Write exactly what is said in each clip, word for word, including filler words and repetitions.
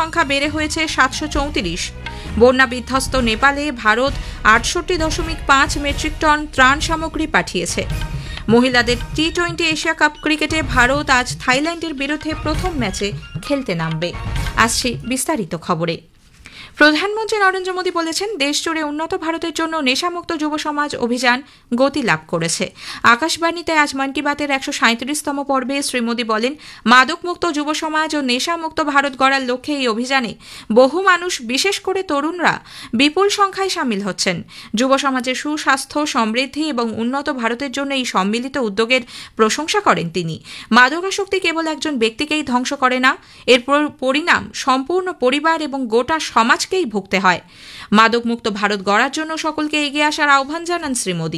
সংখ্যা বেড়ে হয়েছে সাতশো চৌত্রিশ। বন্যা বিধ্বস্ত নেপালে ভারত আটষট্টি দশমিক পাঁচ মেট্রিক টন ত্রাণ সামগ্রী পাঠিয়েছে। মহিলাদের টি টোয়েন্টি এশিয়া কাপ ক্রিকেটে ভারত আজ থাইল্যান্ডের বিরুদ্ধে প্রথম ম্যাচে খেলতে নামবে। আসছে বিস্তারিত খবরে। প্রধানমন্ত্রী নরেন্দ্র মোদী বলেছেন, দেশ জুড়ে উন্নত ভারতের জন্য নেশামুক্ত যুব সমাজ অভিযান গতি লাভ করেছে। আকাশবাণীতে আজ মন কি বাতের একশো সাঁত্রিশতম পর্বে শ্রী মোদী বলেন, মাদকমুক্ত যুব সমাজ ও নেশামুক্ত ভারত গড়ার লক্ষ্যে এই অভিযানে বহু মানুষ, বিশেষ করে তরুণরা বিপুল সংখ্যায় সামিল হচ্ছেন। যুব সমাজের সুস্বাস্থ্য, সমৃদ্ধি এবং উন্নত ভারতের জন্য এই সম্মিলিত উদ্যোগের প্রশংসা করেন তিনি। মাদকাসক্তি কেবল একজন ব্যক্তিকেই ধ্বংস করে না, এর পরিণাম সম্পূর্ণ পরিবার এবং গোটা সমাজ কেই ভুগতে হয়। মাদক মুক্ত ভারত গড়ার জন্য সকলকে এগিয়ে আসার আহ্বান জানান শ্রী মোদী।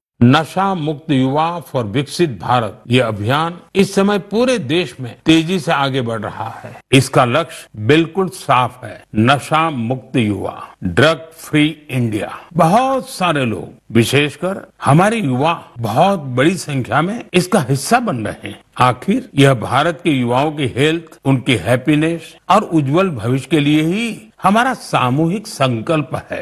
नशा मुक्त युवा फॉर विकसित भारत, ये अभियान इस समय पूरे देश में तेजी से आगे बढ़ रहा है। इसका लक्ष्य बिल्कुल साफ है, नशा मुक्त युवा, ड्रग फ्री इंडिया। बहुत सारे लोग, विशेषकर हमारे युवा, बहुत बड़ी संख्या में इसका हिस्सा बन रहे हैं। आखिर यह भारत के युवाओं की हेल्थ, उनकी हैप्पीनेस और उज्जवल भविष्य के लिए ही हमारा सामूहिक संकल्प है।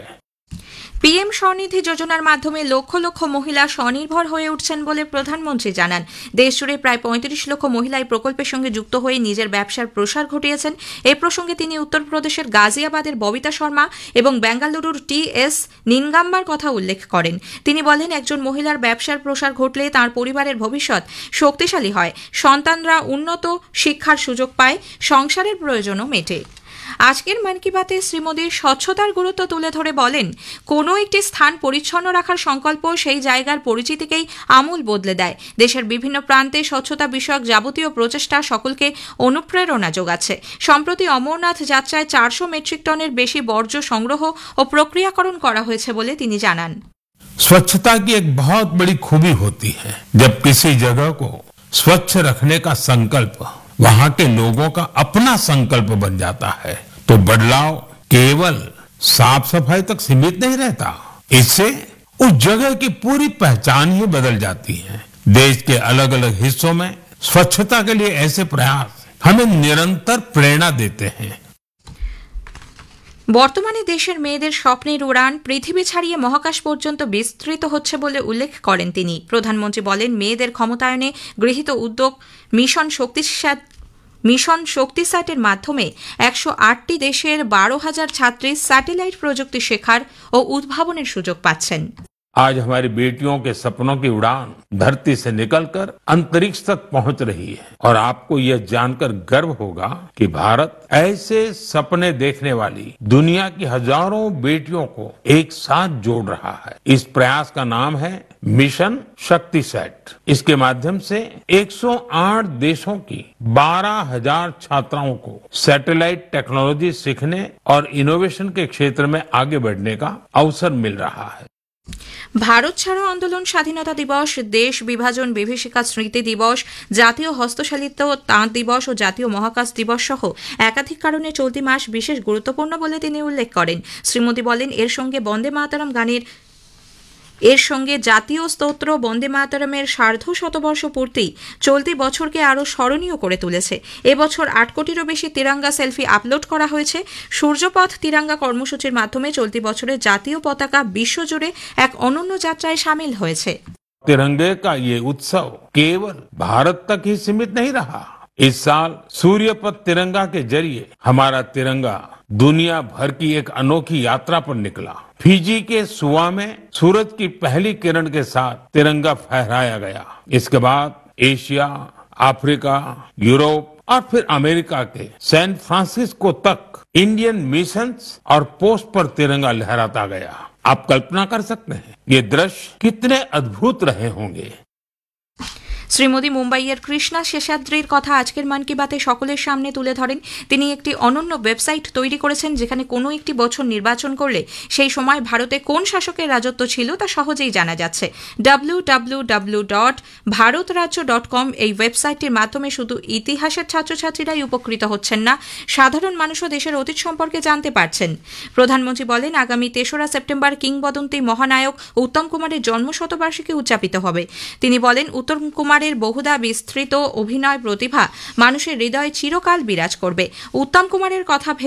পিএম স্বনিধি যোজনার মাধ্যমে লক্ষ লক্ষ মহিলা স্বনির্ভর হয়ে উঠছেন বলে প্রধানমন্ত্রী জানান। দেশজুড়ে প্রায় পঁয়ত্রিশ লক্ষ মহিলা এই প্রকল্পের সঙ্গে যুক্ত হয়ে নিজের ব্যবসার প্রসার ঘটিয়েছেন। এ প্রসঙ্গে তিনি উত্তরপ্রদেশের গাজিয়াবাদের ববিতা শর্মা এবং বেঙ্গালুরুর টি এস নিনগাম্বার কথা উল্লেখ করেন। তিনি বলেন, একজন মহিলার ব্যবসার প্রসার ঘটলে তাঁর পরিবারের ভবিষ্যৎ শক্তিশালী হয়, সন্তানরা উন্নত শিক্ষার সুযোগ পায়, সংসারের প্রয়োজনও মেটে। আজকের মন কি বাতে শ্রী মোদী স্বচ্ছতার গুরুত্ব তুলে ধরে বলেন, কোনো একটি স্থান পরিচ্ছন্ন রাখার সংকল্প সেই জায়গার পরিচিতিকেই আমূল বদলে দেয়। দেশের বিভিন্ন প্রান্তে স্বচ্ছতা বিষয়ক যাবতীয় প্রচেষ্টা সকলকে অনুপ্রেরণা যোগাচ্ছে। সম্প্রতি অমরনাথ যাত্রায় চারশো মেট্রিক টনের বেশি বর্জ্য সংগ্রহ ও প্রক্রিয়াকরণ করা হয়েছে বলে তিনি জানান। स्वच्छता की एक बहुत बड़ी खूबी होती है, जब किसी जगह को स्वच्छ रखने का संकल्प वहां के लोगों का अपना संकल्प बन जाता है, तो बदलाव केवल साफ सफाई तक सीमित नहीं रहता, इससे उस जगह की पूरी पहचान ही बदल जाती है। देश के अलग अलग हिस्सों में स्वच्छता के लिए ऐसे प्रयास हमें निरंतर प्रेरणा देते हैं। বর্তমানে দেশের মেয়েদের স্বপ্নের উড়ান পৃথিবী ছাড়িয়ে মহাকাশ পর্যন্ত বিস্তৃত হচ্ছে বলে উল্লেখ করেন তিনি। প্রধানমন্ত্রী বলেন, মেয়েদের ক্ষমতায়নে গৃহীত উদ্যোগ মিশন শক্তিস্যাট মিশন শক্তিস্যাটের মাধ্যমে একশো আটটি দেশের বারো হাজার ছাত্রী স্যাটেলাইট প্রযুক্তি শেখার ও উদ্ভাবনের সুযোগ পাচ্ছেন। आज हमारी बेटियों के सपनों की उड़ान धरती से निकलकर अंतरिक्ष तक पहुंच रही है, और आपको यह जानकर गर्व होगा कि भारत ऐसे सपने देखने वाली दुनिया की हजारों बेटियों को एक साथ जोड़ रहा है। इस प्रयास का नाम है मिशन शक्तिसैट। इसके माध्यम से एक सौ आठ देशों की बारह हजार छात्राओं को सैटेलाइट टेक्नोलॉजी सीखने और इनोवेशन के क्षेत्र में आगे बढ़ने का अवसर मिल रहा है। ভারত ছাড়ো আন্দোলন, স্বাধীনতা দিবস, দেশ বিভাজন বিভীষিকা স্মৃতি দিবস, জাতীয় হস্তশালিত তাঁত দিবস ও জাতীয় মহাকাশ দিবস সহ একাধিক কারণে চলতি মাস বিশেষ গুরুত্বপূর্ণ বলে তিনি উল্লেখ করেন। শ্রী মোদী বলেন, এর সঙ্গে বন্দে মাতরম গানের এর সঙ্গে জাতীয় স্তোত্র বন্দে মাতরমের সার্ধ শতবর্ষ পূর্তি চলতি বছরকে আরও স্মরণীয় করে তুলেছে। এবছর আট কোটিরও বেশি তিরঙ্গা সেলফি আপলোড করা হয়েছে। সূর্যপথ তিরঙ্গা কর্মসূচির মাধ্যমে চলতি বছরে জাতীয় পতাকা বিশ্বজুড়ে এক অনন্য যাত্রায় সামিল হয়েছে। तिरंगे का ये उत्सव केवल भारत तक ही सीमित नहीं रहा। इस साल सूर्यपथ तिरंगा के जरिए हमारा तिरंगा दुनिया भर की एक अनोखी यात्रा पर निकला। फिजी के सुवा में सूरज की पहली किरण के साथ तिरंगा फहराया गया। इसके बाद एशिया, अफ्रीका, यूरोप और फिर अमेरिका के सैन फ्रांसिस्को तक इंडियन मिशंस और पोस्ट पर तिरंगा लहराता गया। आप कल्पना कर सकते हैं ये दृश्य कितने अद्भुत रहे होंगे। শ্রী মোদী মুম্বাইয়ের কৃষ্ণা শেষাদ্রির কথা আজকের মন কি বাতে সকলের সামনে তুলে ধরেন। তিনি একটি অনন্য ওয়েবসাইট তৈরি করেছেন, যেখানে কোনো একটি বছর নির্বাচন করলে সেই সময় ভারতে কোন শাসকের রাজত্ব ছিল তা সহজেই জানা যাচ্ছে। W W W dot Bharat রাজ্য ডট কম এই ওয়েবসাইটটির মাধ্যমে শুধু ইতিহাসের ছাত্রছাত্রীরাই উপকৃত হচ্ছেন না, সাধারণ মানুষও দেশের অতীত সম্পর্কে জানতে পারছেন। প্রধানমন্ত্রী বলেন, আগামী তেসরা সেপ্টেম্বর কিংবদন্তি মহানায়ক উত্তম কুমারের জন্মশতবার্ষিকী উদযাপিত হবে। তিনি বলেন, উত্তম কুমার বহুদা বিস্তৃত অভিনয় প্রতিভা মানুষের হৃদয়ে চিরকাল বিরাজ করবে। উত্তম কুমারের কথা